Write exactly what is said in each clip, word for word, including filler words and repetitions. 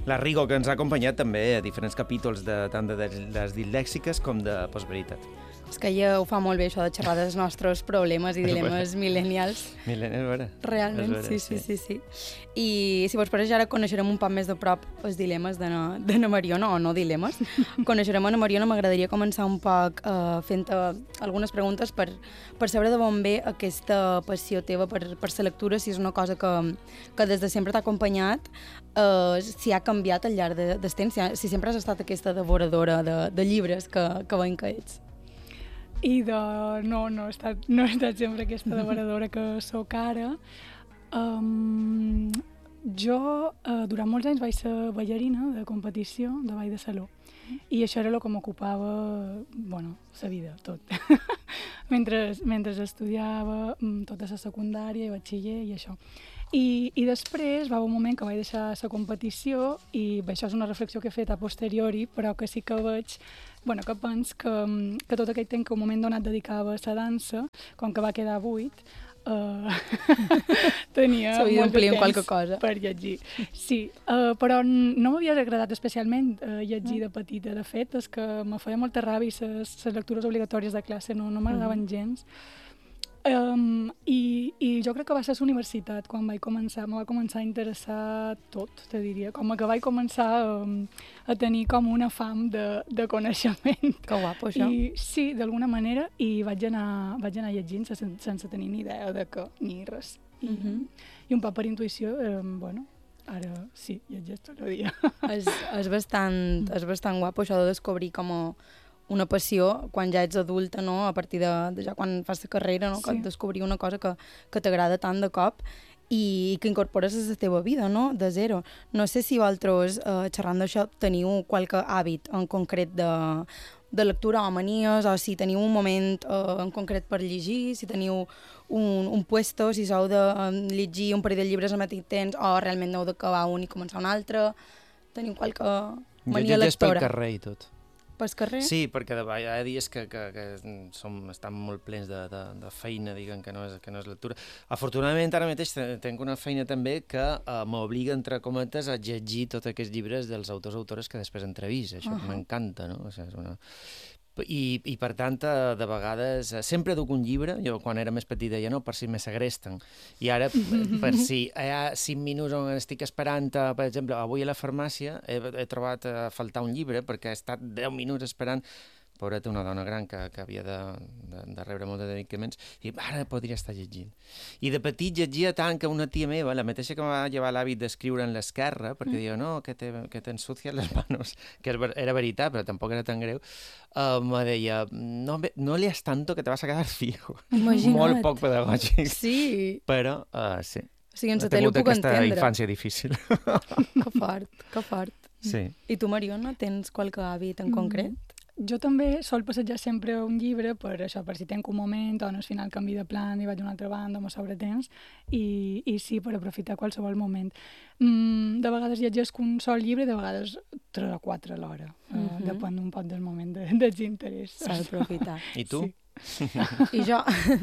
La Rigo, que ens ha acompanyat també a diferents capítols de, tant de les dislèxiques com de Postveritat. És que ella ho fa molt bé, això de xerrar dels nostres problemes i dilemes millennials. Millennials, vera. Realment, vera, sí, sí, sí, sí. I si vos pareix, ara coneixerem un poc més de prop els dilemes d'Anna Mariona, o no dilemes. Coneixerem Anna Mariona, m'agradaria començar un poc uh, fent uh, algunes preguntes per, per saber d'on ve aquesta passió teva per, per la lectura, si és una cosa que, que des de sempre t'ha acompanyat, uh, si ha canviat al llarg de, del temps, si, ha, si sempre has estat aquesta devoradora de, de llibres que, que veiem que ets. I de... no, no he estat, no he estat sempre aquesta devoradora que sóc ara. Um, jo, uh, durant molts anys vaig ser ballarina de competició, de ball de saló. I això era el que m'ocupava, bueno, la vida, tot. mentre, mentre estudiava, tota la secundària i batxiller i això. I, I després va haver un moment que vaig deixar la competició i això és una reflexió que he fet a posteriori, però que sí que veig, bueno, que penso que, que tot aquell temps que un moment donat dedicava a la dansa, com que va quedar buit, uh, tenia molt de temps cosa. per llegir. Sí, uh, però no m'havia agradat especialment uh, llegir de petita. De fet, és que me feia molta ràbia i les lectures obligatòries de classe no, no m'agradaven mm. gens. Um, i, i jo crec que va ser a la universitat quan vaig començar, me va començar a interessar tot, te diria, com que vaig començar um, a tenir com una fam de, de coneixement. Que guapo, això. I, sí, d'alguna manera, i vaig anar, vaig anar llegint sense, sense tenir ni idea de que ni res. I, uh -huh. i un poc per intuïció, um, bueno, ara sí, llegeix tot el dia. És, és, bastant, és bastant guapo això de descobrir com a una passió quan ja ets adulta, no? A partir de, de ja quan fas la carrera, no? Sí. Que descobrir una cosa que, que t'agrada tant de cop i que incorpores a la teva vida, no? De zero. No sé si vosaltres, eh, xerrant d'això, teniu qualque hàbit en concret de, de lectura o manies, o si teniu un moment eh, en concret per llegir, si teniu un, un puesto, si sou de um, llegir un parell de llibres al mateix temps o realment heu d'acabar un i començar un altre. Teniu qualque mania lectora? Jo llegeix pel carrer i tot. Pels carrers? Sí, perquè de hi ha dies que, que, que som, estan molt plens de, de, de feina, diguem, que no és, que no és lectura. Afortunadament, ara mateix tenc una feina també que uh, m'obliga, entre cometes, a llegir tots aquests llibres dels autors o autores que després entrevist. Això uh -huh. m'encanta, no? O sigui, és una... I, i per tant, de vegades, sempre duc un llibre, jo quan era més petit deia no, per si me segresten, i ara per si hi ha cinc minuts on estic esperant, per exemple, avui a la farmàcia he, he trobat a faltar un llibre perquè he estat deu minuts esperant, pobreta, una dona gran que, que havia de, de, de rebre molts medicaments, i ara podria estar llegint. I de petit llegia tant que una tia meva, la mateixa que em va llevar l'hàbit d'escriure en l'esquerra, perquè mm. diu, no, que t'ensucias les manos, que era veritat, però tampoc era tan greu, uh, me deia, no, no leas tanto que te vas a quedar fijo. Imagina't. Molt poc pedagògic. Sí. Però, uh, sí. O sigui, en la tele ho puc entendre. Aquesta infància difícil. Que fort, que fort. Sí. I tu, Mariona, tens qualque hàbit en concret? Mm. Jo també sol passejar sempre un llibre per això, per si tenc un moment o al final canvi de plan i vaig a una altra banda, m'ho sobre temps, i, i sí, per aprofitar qualsevol moment. Mm, de vegades llegesc un sol llibre, de vegades tres o quatre a l'hora. Uh -huh. uh, depèn un poc del moment de, desinterès. S'ha d'aprofitar. I tu? Sí. I jo...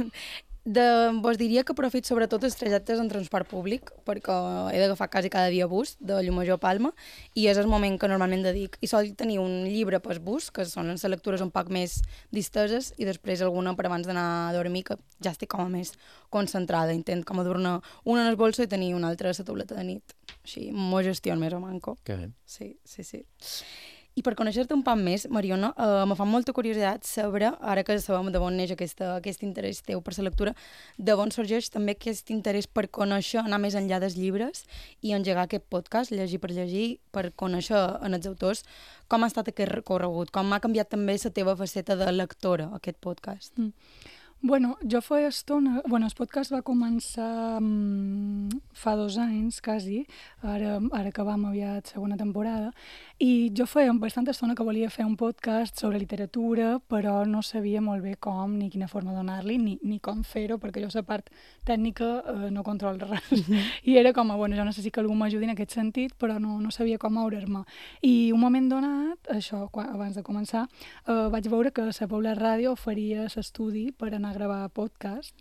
De, vos diria que aprofit sobretot els trajectes en transport públic, perquè he d'agafar quasi cada dia bus de Llumajor a Palma, i és el moment que normalment dedic. I sol tenir un llibre pel bus, que són les lectures un poc més disteses, i després alguna per abans d'anar a dormir, que ja estic com a més concentrada. Intent com a dur-ne una en el bolso i tenir una altra a la tauleta de nit. Així, m'ho gestiono més o manco. Que bé. Sí, sí, sí. I per conèixer-te un poc més, Mariona, eh, me fa molta curiositat saber, ara que sabem d'on neix aquesta, aquest interès teu per la lectura, d'on sorgeix també aquest interès per conèixer, anar més enllà dels llibres i engegar aquest podcast, Llegir per llegir, per conèixer en els autors. Com ha estat aquest recorregut? Com ha canviat també la teva faceta de lectora, aquest podcast? Mm. Bueno, jo fa estona... Bueno, el podcast va començar um, fa dos anys, quasi, ara, ara que vam aviat segona temporada, i jo feia bastanta estona que volia fer un podcast sobre literatura, però no sabia molt bé com ni quina forma donar-li, ni, ni com fer-ho, perquè jo la part tècnica eh, no controlo res. Mm-hmm. I era com, bueno, jo necessito que algú m'ajudi en aquest sentit, però no, no sabia com moure's-me. I un moment donat, això, quan, abans de començar, eh, vaig veure que la Paula Ràdio oferia l'estudi per anar a gravar podcast,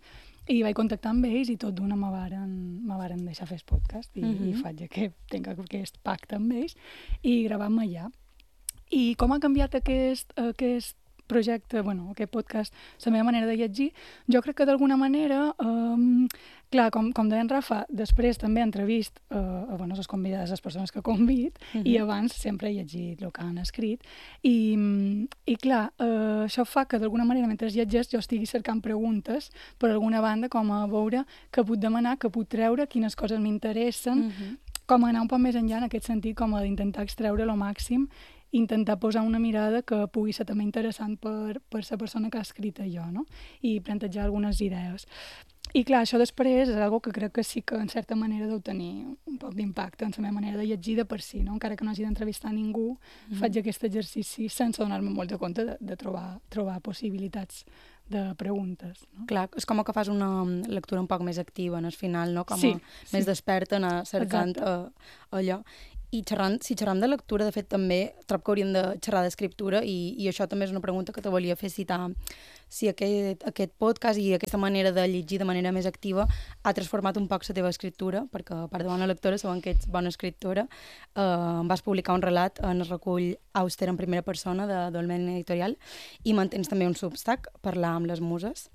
i vaig contactar amb ells i tot d'una me varen, me varen deixar fer el podcast i, mm-hmm. i faig aquest, tenc aquest pacte amb ells i gravam allà. I com ha canviat aquest, aquest projecte, bueno, aquest podcast, la meva manera de llegir? Jo crec que d'alguna manera, um, clar, com, com deia en Rafa, després també he entrevist uh, a bueno, les convidades, les persones que convid, uh-huh. i abans sempre he llegit el que han escrit. I, i clar, uh, això fa que d'alguna manera, mentre llegeix, jo estigui cercant preguntes, per alguna banda, com a veure què puc demanar, què puc treure, quines coses m'interessen, uh-huh. com anar un poc més enllà en aquest sentit, com a d'intentar extreure el màxim, intentar posar una mirada que pugui ser també interessant per, per la persona que ha escrit allò, no? I plantejar algunes idees. I clar, això després és una que crec que sí que en certa manera deu tenir un poc d'impacte en la meva manera de llegir de per si, no? Encara que no hagi d'entrevistar ningú, mm. faig aquest exercici sense donar-me molt de compte de, de trobar, trobar possibilitats de preguntes. No? Clar, és com que fas una lectura un poc més activa, no? Al final, no? Com sí, a, sí. més desperta, anar cercant uh, allò. I xerrant, si xerram de lectura, de fet, també trobo que hauríem de xerrar d'escriptura i, i això també és una pregunta que te volia fer, citar si aquest, aquest podcast i aquesta manera de llegir de manera més activa ha transformat un poc la teva escriptura, perquè a part de bona lectora, sabem que ets bona escriptora. Eh, vas publicar un relat en el recull Auster en primera persona de Dolmen Editorial i mantens també un Substack, Parlar amb les muses.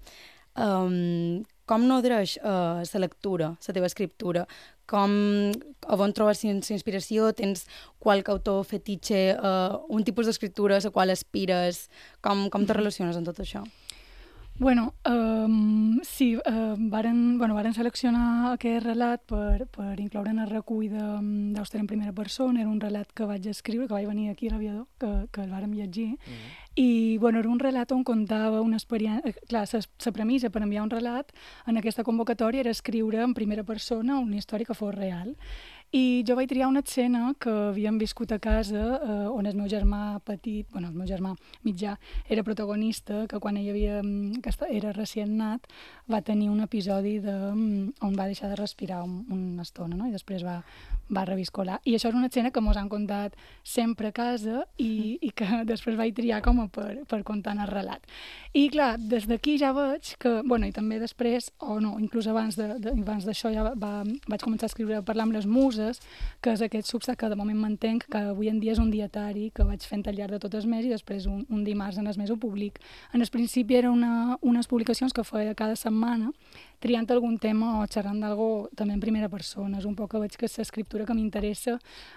Um, com nodreix uh, la lectura, la teva escriptura? Com, on trobes la inspiració? Tens qualque autor fetitxe, uh, un tipus d'escriptura a la qual aspires? Com, com te relaciones amb tot això? Bueno, um, sí, uh, varen, bueno, varen seleccionar aquest relat per, per incloure en el recull d'Auster en primera persona. Era un relat que vaig escriure, que vaig venir aquí a l'Aviador, que, que el vàrem llegir. Mm-hmm. I bueno, era un relat on contava una experiència... Clar, la premissa per enviar un relat en aquesta convocatòria era escriure en primera persona una història que fos real. I jo vaig triar una escena que havíem viscut a casa, eh, on el meu germà petit, bueno, el meu germà mitjà, era protagonista, que quan ell havia, que era recient nat, va tenir un episodi de, on va deixar de respirar un, una estona, no? I després va, va reviscolar. I això és una escena que mos han contat sempre a casa i, i que després vaig triar com a per, per contar en el relat. I clar, des d'aquí ja veig que, bueno, i també després, o no, inclús abans de, de, abans d'això ja va, vaig començar a escriure, a parlar amb les muses, que és aquest Substack que de moment mantenc, que avui en dia és un dietari que vaig fent al llarg de tot el mes i després un, un dimarts en el mes ho public. En el principi eren una, unes publicacions que feia cada setmana, triant algun tema o xerrant d'algú també en primera persona. És un poc que veig que és l'escriptura que m'interessa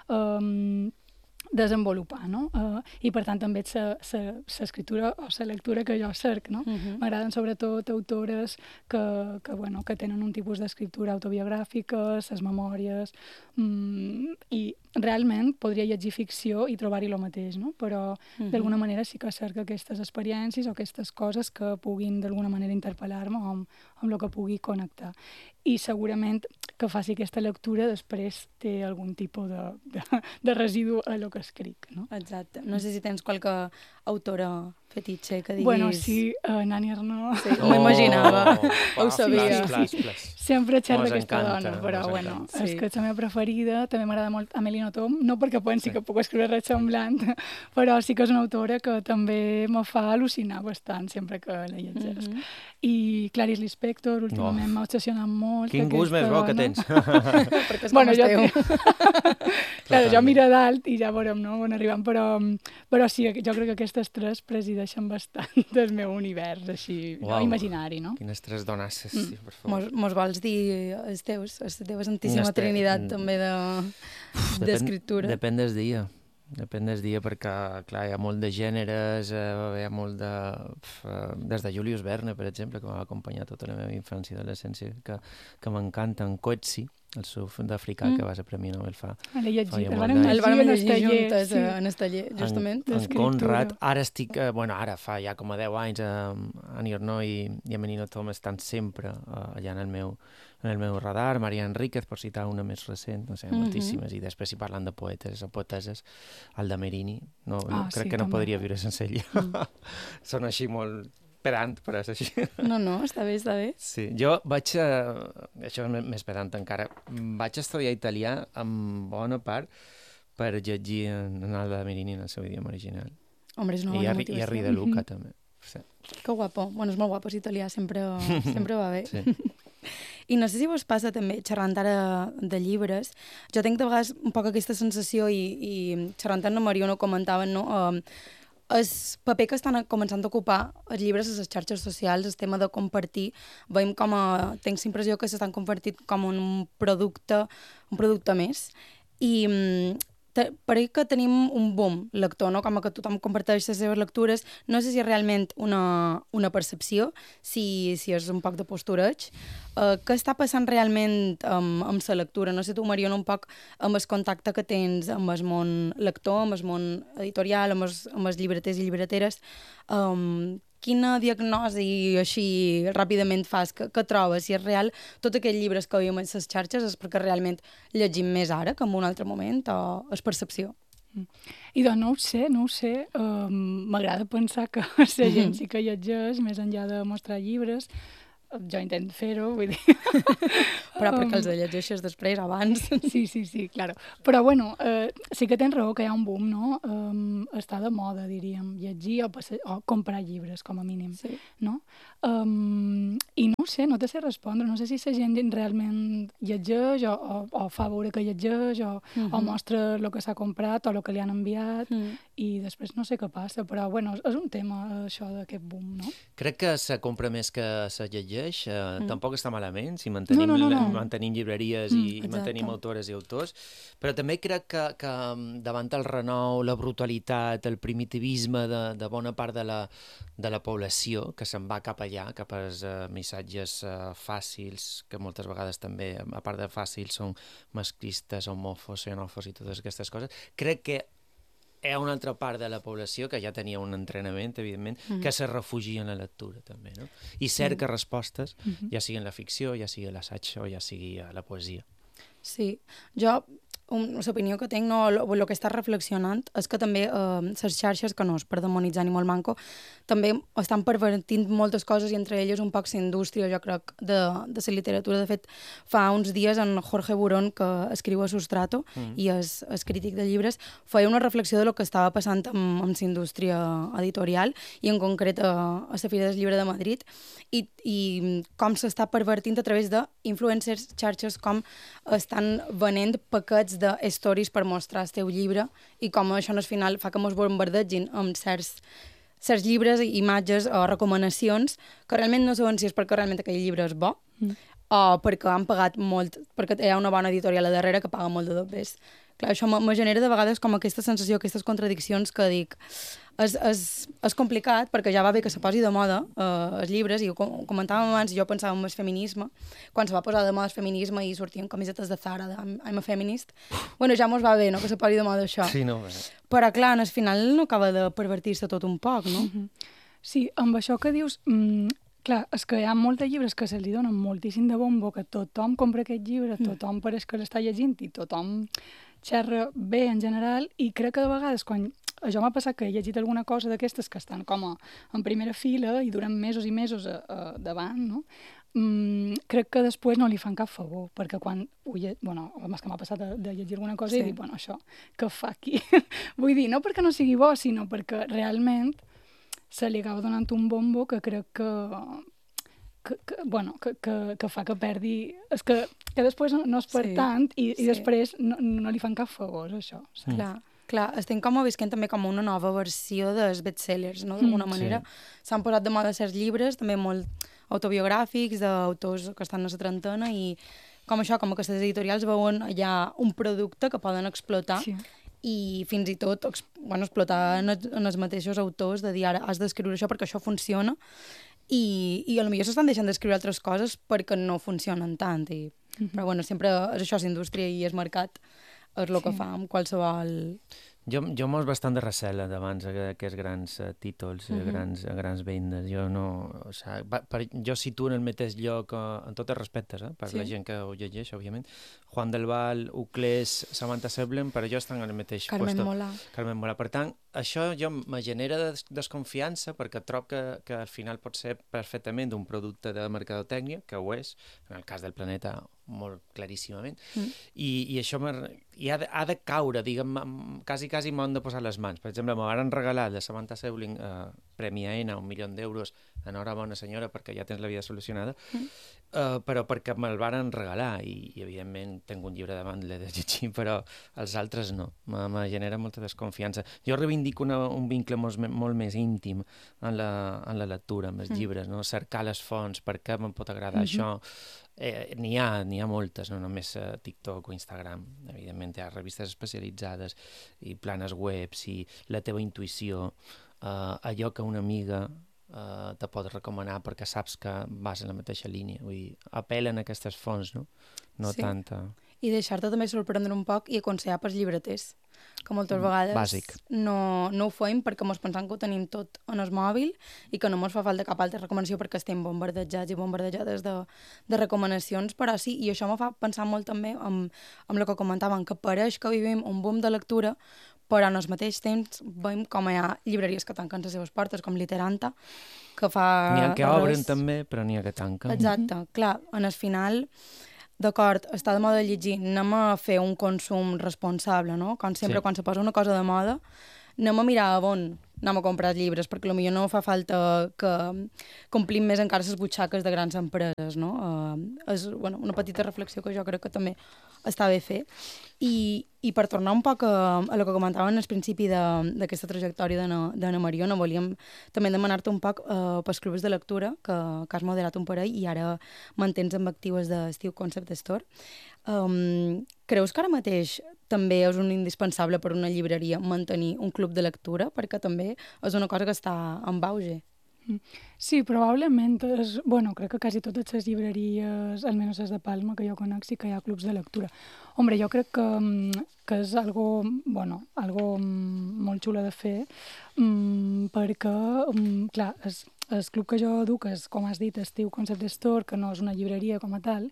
um, desenvolupar, no? Uh, I per tant també és l'escriptura o la lectura que jo cerc, no? Uh-huh. M'agraden sobretot autores que, que, bueno, que tenen un tipus d'escriptura autobiogràfica, les memòries, um, i realment podria llegir ficció i trobar-hi el mateix, no? Però uh-huh. d'alguna manera sí que cerca aquestes experiències o aquestes coses que puguin d'alguna manera interpel·lar-me amb, amb el que pugui connectar. I segurament que faci aquesta lectura després té algun tipus de, de, de residu a el que escric, no? Exacte. No sé si tens qualque autora fetitxe que diguis... Bueno, sí, uh, Nani Arnaud. Sí, oh, m'imaginava, oh, ho sabia. Plas, plas, plas. Sempre xerro d'aquesta encanta, dona, però bueno, sí. És que és la meva preferida, també m'agrada molt Amélie Nothomb, no perquè pensi sí. que puc escriure res semblant, però sí que és una autora que també me fa al·lucinar bastant sempre que la llegeix. Mm-hmm. I Clarice Lispector, últimament oh. m'ha obsessionat molt. Quin gust més bo que tens. Perquè és bueno, com jo, claro, jo miro dalt i ja veurem, no?, on arribem, però, però sí, jo crec que aquestes tres presideixen bastant del meu univers, així, wow. no, imaginari, no? Quines tres donasses, mm. sí, per favor. Mos, mos vols dir els teus, la teva santíssima Este... trinitat, també, d'escriptura? De, depèn del dia. Depèn del dia perquè, clar, hi ha molt de gèneres, eh, hi ha molt de... Des de Julius Verne, per exemple, que m'ha acompanyat tota la meva infància i adolescència, que, que m'encanta, en Coetzee, el surf d'africà, mm. que va ser Premi Nobel fa... L'he llegit, el vàrem llegir juntes sí. en el taller, justament. En, en Conrad, ara estic... Eh, bueno, ara fa ja com a deu anys, eh, Annie Ernaux i, i Amélie Nothomb estan sempre eh, allà en el meu en el meu radar, Maria Enríquez, per citar una més recent, no sé, mm-hmm. moltíssimes, i després si parlen de poetes o poeteses, Alda Merini, no, no, ah, crec sí, que no també. podria viure sense ella. Mm. Són així molt pedant, però és així. No, no, està bé, està bé. Sí, jo vaig, a, això és més pedant encara, vaig estudiar italià en bona part per llegir en, en Alda Merini en el seu idioma original. Home, és una bona I motivació. I a Rida Luca, mm-hmm. també. Sí. Que guapo. Bueno, és molt guapo, si italià sempre, sempre va bé. Sí. I no sé si vos passa també, xerrant ara de llibres, jo tinc de vegades un poc aquesta sensació i, i xerrant amb la Mariona ho comentaven, no? Um, el paper que estan començant a ocupar els llibres a les xarxes socials, el tema de compartir, veiem com a, tinc la impressió que s'estan convertint com en un producte, un producte més. I te, pareix que tenim un boom lector, no? Com que tothom comparteix les seves lectures. No sé si és realment una, una percepció, si, si és un poc de postureig. Uh, què està passant realment amb, amb la lectura? No sé tu, Mariona, un poc amb el contacte que tens amb el món lector, amb el món editorial, amb els, amb els llibreters i llibreteres. Um, quina diagnosi així ràpidament fas? Que, que trobes? Si és real, tots aquells llibres que veiem a les xarxes és perquè realment llegim més ara que en un altre moment o és percepció? I doncs no ho sé, no ho sé. Um, m'agrada pensar que la gent sí que llegeix, més enllà de mostrar llibres. Jo intento fer-ho, vull dir... Però perquè els llegeixes després, abans. Sí, sí, sí, claro. Però, bueno, eh, sí que tens raó que hi ha un boom, no? Um, està de moda, diríem, llegir o, passe... o comprar llibres, com a mínim, sí. No? Um, I no ho sé, no te sé respondre. No sé si la gent realment llegeix o, o, o fa veure que llegeix o, mm-hmm. o mostra el que s'ha comprat o el que li han enviat mm. i després no sé què passa, però, bueno, és un tema, això d'aquest boom, no? Crec que se compra més que se llegeix. Uh, mm. Tampoc està malament si mantenim, no, no, no, no. mantenim llibreries mm, i, i mantenim autores i autors, però també crec que, que davant el renou, la brutalitat, el primitivisme de, de bona part de la, de la població que se'n va cap allà, cap als uh, missatges uh, fàcils, que moltes vegades també, a part de fàcils, són masclistes, homòfos, xenòfos i totes aquestes coses, crec que hi ha una altra part de la població que ja tenia un entrenament, evidentment, mm-hmm. que se refugia en la lectura, també, no? I cerca mm-hmm. respostes, mm-hmm. ja sigui en la ficció, ja sigui l'assaig o ja sigui a la poesia. Sí, jo, l'opinió que tinc, no, el que està reflexionant és que també eh, les xarxes, que no és per demonitzar ni molt manco, també estan pervertint moltes coses i entre elles un poc la indústria, jo crec, de, de la literatura. De fet, fa uns dies en Jorge Burón, que escriu a Sustrato mm. i és, és crític de llibres, feia una reflexió de lo que estava passant amb, amb la indústria editorial i en concret a, a la Fira del Llibre de Madrid i, i com s'està pervertint a través d'influencers, xarxes, com estan venent paquets de stories per mostrar el teu llibre i com això al final fa que mos bombardegin amb certs, certs llibres, imatges o recomanacions que realment no saben si és perquè realment aquell llibre és bo mm. o perquè han pagat molt, perquè hi ha una bona editorial a darrere que paga molt de dobbers. Clar, això me genera de vegades com aquesta sensació, aquestes contradiccions que dic, és, és, és complicat perquè ja va bé que se posi de moda eh, els llibres i ho comentàvem abans, jo pensava en el feminisme, quan se va posar de moda el feminisme i sortien camisetes de Zara de I'm, I'm a feminist, bueno, ja mos va bé, no?, que se posi de moda això. Sí, no, bé. Però clar, al final no acaba de pervertir-se tot un poc, no? Mm-hmm. Sí, amb això que dius... Mm, clar, és que hi ha molts llibres que se'ls donen moltíssim de bombo, que tothom compra aquest llibre, tothom pareix que l'està llegint i tothom xerra bé en general, i crec que de vegades quan això m'ha passat que he llegit alguna cosa d'aquestes que estan com a, en primera fila i duren mesos i mesos a, a, davant, no? Mm, crec que després no li fan cap favor, perquè quan ho lle... bueno, és que m'ha passat de, de llegir alguna cosa sí. i dic, bueno, això, què fa aquí? Vull dir, no perquè no sigui bo, sinó perquè realment se li acaba donant un bombo que crec que que, que, bueno, que, que, que fa que perdi... És que, que després no, no és per sí, tant i, i sí. després no, no li fan cap favor, això. Sí. Clar, clar, estem com visquent també com una nova versió dels bestsellers, no? D'alguna mm. manera. S'han sí. posat de moda certs llibres, també molt autobiogràfics, d'autors que estan a la trentena, i com això, com que aquestes editorials veuen allà un producte que poden explotar sí. i fins i tot bueno, explotar en, en els mateixos autors, de dir ara has d'escriure això perquè això funciona, i, i potser s'estan deixant d'escriure altres coses perquè no funcionen tant. I, mm-hmm. Però bueno, sempre és això, és indústria i és mercat, és el sí. que fa amb qualsevol... Jo, jo mos bastant de recel davant d'aquests grans uh, títols, uh-huh. grans, uh, grans vendes. Jo no... O sigui, va, per, jo situo en el mateix lloc, uh, en tots els respectes, eh, per sí. la gent que ho llegeix, òbviament. Juan del Val, Uclés, Samantha Seblen, per jo estan en el mateix Carmen puesto. Mola. Carmen Mola. Per tant, això jo me genera des desconfiança perquè trobo que, que al final pot ser perfectament un producte de mercadotècnia, que ho és, en el cas del Planeta molt claríssimament. Mm. I, i això i ha, de, ha de caure, diguem, quasi, quasi m'han de posar les mans. Per exemple, me van regalar de Samantha Seuling eh, Premi A N A, un milió d'euros, enhorabona senyora, perquè ja tens la vida solucionada, mm. eh, però perquè me'l van regalar i, i evidentment tinc un llibre davant, l'he de llegir, però els altres no. Me, me genera molta desconfiança. Jo reivindico una, un vincle molt, molt més íntim en la, en la lectura, amb els mm. llibres, no? Cercar les fonts, per què me'n pot agradar mm-hmm. això. Eh, n'hi ha, n'hi ha moltes, no només uh, TikTok o Instagram, evidentment hi ha revistes especialitzades i planes webs i la teva intuïció, uh, allò que una amiga uh, te pot recomanar perquè saps que vas en la mateixa línia, vull dir, apel·len a aquestes fonts, no? No sí. tanta... I deixar-te també sorprendre un poc i aconsellar pels llibreters, que moltes vegades Bàsic. no, no ho fem perquè mos pensam que ho tenim tot en el mòbil i que no mos fa falta cap altra recomanació perquè estem bombardejats i bombardejades de, de recomanacions, però sí, i això me fa pensar molt també amb, amb el que comentaven, que pareix que vivim un boom de lectura, però en el mateix temps veiem com hi ha llibreries que tanquen les seves portes, com Literanta, que fa... N'hi ha que res... obren també, però n'hi ha que tanquen. Exacte, mm-hmm. clar, en el final... D'acord, està de moda llegir, anem a fer un consum responsable, no? Com sempre, sí. Quan se posa una cosa de moda, anem a mirar on anem a comprar llibres, perquè potser no fa falta que complim més encara les butxaques de grans empreses, no? Uh, és bueno, una petita reflexió que jo crec que també està bé fer. I, i per tornar un poc a, a el que comentaven al principi d'aquesta trajectòria d'Anna Mariona, volíem també demanar-te un poc uh, pels clubs de lectura, que, que has moderat un parell i ara mantens amb actives d'Estiu Concept Store. Um, creus que ara mateix també és un indispensable per una llibreria mantenir un club de lectura? Perquè també és una cosa que està en auge. Sí, probablement. És, bueno, crec que quasi totes les llibreries, almenys les de Palma, que jo conec, sí que hi ha clubs de lectura. Hombre, jo crec que, que és algo, bueno, algo molt xulo de fer, um, perquè, um, clar, és, el club que jo duc és, com has dit, Estiu Concept Store, que no és una llibreria com a tal,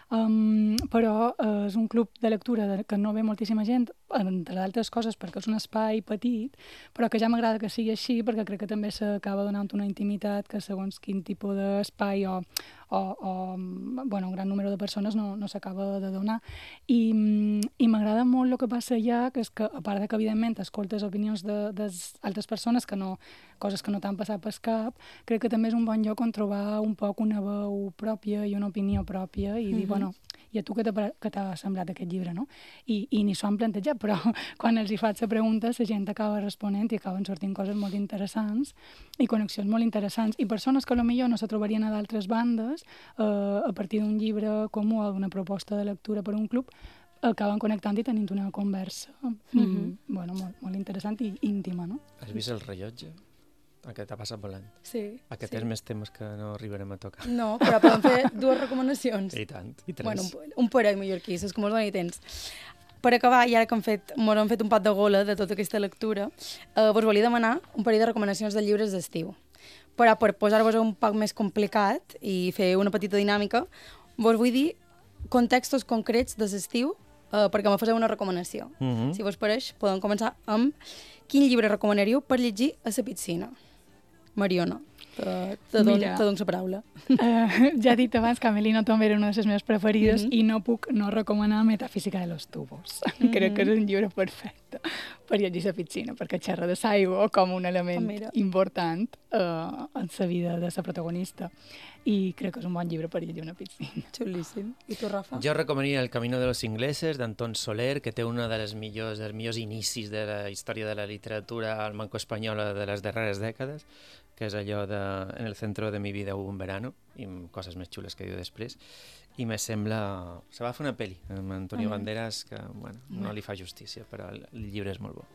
um, però uh, és un club de lectura de, que no ve moltíssima gent, entre d'altres coses perquè és un espai petit, però que ja m'agrada que sigui així, perquè crec que també s'acaba donant una intimitat que segons quin tipus d'espai o, o, o bueno, un gran número de persones no, no s'acaba de donar. I, i m'agrada molt el que passa allà, que és que, a part de que, evidentment, escoltes opinions d'altres persones, que no, coses que no t'han passat pel cap, crec que també és un bon lloc on trobar un poc una veu pròpia i una opinió pròpia i dir, mm-hmm. bueno, i a tu què t'ha semblat aquest llibre, no? I, i ni s'ho han plantejat, però quan els hi faig la pregunta, la gent acaba responent i acaben sortint coses molt interessants i connexions molt interessants. I persones que potser no se trobarien a d'altres bandes, eh, a partir d'un llibre comú o d'una proposta de lectura per un club, acaben connectant i tenint una conversa mm-hmm. mm, bueno, molt, molt interessant i íntima, no? Has vist el rellotge? Aquest t'ha passat volant. Sí. Aquest sí. és més temes que no arribarem a tocar. No, però podem fer dues recomanacions. I tant, i tres. Bueno, un, un parell mallorquí, saps com els doni temps. Per acabar, i ara que hem fet, mos hem fet un pot de gola de tota aquesta lectura, eh, vos volia demanar un parell de recomanacions de llibres d'estiu. Però per posar-vos un poc més complicat i fer una petita dinàmica, vos vull dir contextos concrets de l'estiu eh, perquè me faceu una recomanació. Mm-hmm. Si vos pareix, podem començar amb quin llibre recomanaríeu per llegir a la piscina? Mariona, te, te, don, te dono la paraula. Uh, ja he dit abans que Amelino Tomb era una de les meves preferides mm-hmm. i no puc no recomanar Metafísica de los tubos. Mm-hmm. Crec que és un llibre perfecte per llegir a la piscina, perquè xerra de l'aigua com un element oh, important uh, en la vida de la protagonista. I crec que és un bon llibre per llegir una piscina. Xulíssim. I tu, Rafa? Jo recomanaria El camino de los ingleses, d'Anton Soler, que té una de les millors, dels millors inicis de la història de la literatura al manco espanyola de les darreres dècades, que és allò de En el centro de mi vida hubo un verano, i coses més xules que diu després, i me sembla... Se va fer una pel·li amb Antonio mm. Banderas, que bueno, no li fa justícia, però el, el llibre és molt bo.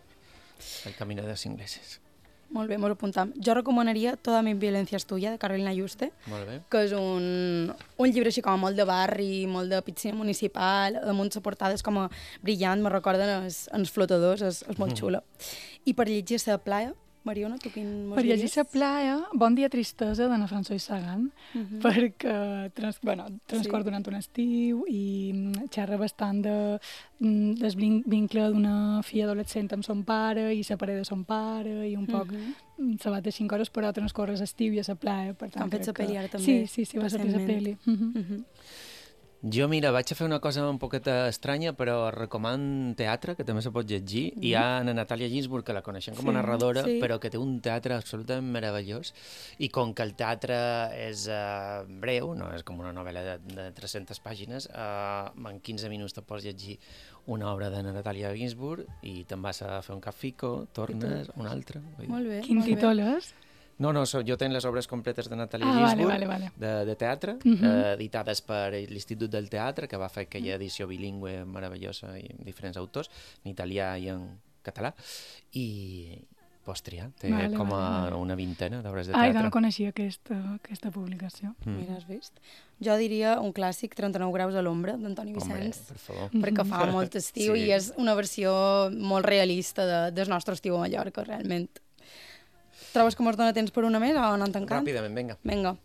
El camino de los ingleses. Molt bé, molt apuntam. Jo recomanaria Toda mi violencia es tuya, de Carolina Yuste, que és un, un llibre així com molt de barri, molt de piscina municipal, damunt la portada és com a brillant, me recorden els, els flotadors, és, és molt mm. xula. I per llegir la playa, Mariona, tu quin mos Per llegir diries? la playa, Bon dia tristesa, d'Anna François Sagan, uh-huh. perquè trans, bueno, transcorre sí. durant un estiu i xerra bastant de, del vincle d'una filla adolescent amb son pare i la parella de son pare i un poc uh-huh. se va teixint coses, però transcorre l'estiu i a la playa. Per tant, han fet la pel·li ara també. Sí, sí, sí, va sortir la pel·li. Uh-huh. Uh-huh. Jo, mira, vaig a fer una cosa un poqueta estranya, però recoman teatre, que també se pot llegir. Mm. Hi ha Anna Natàlia Ginsburg, que la coneixem com a Sí, narradora, sí. però que té un teatre absolutament meravellós. I com que el teatre és uh, breu, no és com una novel·la de, de tres-centes pàgines, uh, en quinze minuts te pots llegir una obra d'Anna Natàlia Ginsburg i te'n vas a fer un cafico, tornes, un altre. Molt bé, Quin molt bé. títol és? No, no, so, jo tenc les obres completes de Natàlia Ah, vale, Ginsburg, vale, vale. De, de teatre, Mhm. uh -huh. eh, editades per l'Institut del Teatre, que va fer aquella edició bilingüe meravellosa i amb diferents autors, en italià i en català, i pots triar, té Vale, com a vale, vale. una vintena d'obres de Ai, teatre. no coneixia aquesta, aquesta publicació. Mm. Mira, has vist? Jo diria un clàssic, trenta-nou graus a l'ombra, d'Antoni Home, Vicenç, per favor. perquè fa molt estiu Sí. i és una versió molt realista de, del nostre estiu a Mallorca, realment. Trobes que mos dona temps per una més o anem tancant? Ràpidament, vinga. Vinga.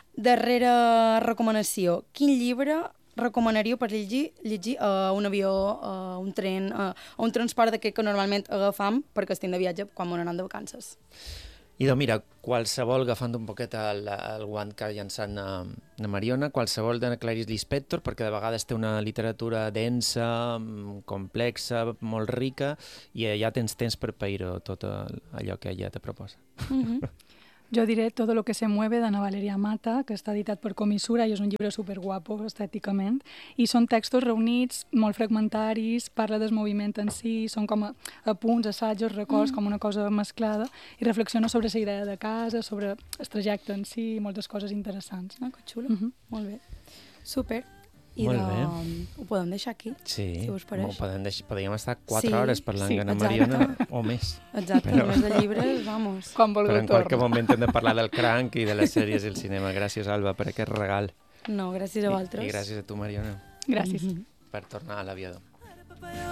Darrera recomanació. Quin llibre recomanaríeu per llegir, llegir a un avió, a un tren, a, a un transport d'aquest que normalment agafam perquè estem de viatge quan m'on anem de vacances? Idò, mira, qualsevol, agafant un poquet el, el guant que ha llançat na, na Mariona, qualsevol de Clarice Lispector, perquè de vegades té una literatura densa, mm, complexa, molt rica, i ja tens temps per pair-ho tot el- allò que ella te proposa. Mm -hmm. Jo diré Todo lo que se mueve, d'Anna Valeria Mata, que està editat per Comissura i és un llibre superguapo estèticament. I són textos reunits, molt fragmentaris, parla del moviment en si, són com a apunts, assajos, records, mm. com una cosa mesclada, i reflexiona sobre la idea de casa, sobre el trajecte en si, i moltes coses interessants. Ah, que xulo. Mm -hmm. Molt bé. Super. I Molt de... bé. ho podem deixar aquí, Sí, si us pareix. ho podem, deix... podríem estar quatre Sí, hores parlant sí, amb na exacte. Mariona, o més. Exacte, Però- només de llibres, vamos. Quan Però vulgui en qualque torna. moment hem de parlar del cranc i de les sèries i el cinema. Gràcies, Alba, per aquest regal. No, gràcies a vosaltres. I, i gràcies a tu, Mariona, Gràcies. Mm -hmm. per tornar a l'aviador.